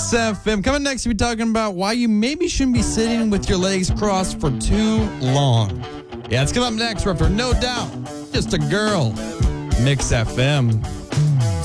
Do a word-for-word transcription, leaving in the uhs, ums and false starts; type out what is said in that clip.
Mix F M. Coming next, we'll be talking about why you maybe shouldn't be sitting with your legs crossed for too long. Yeah, it's coming up next. We're up for No Doubt, Just a Girl. Mix F M.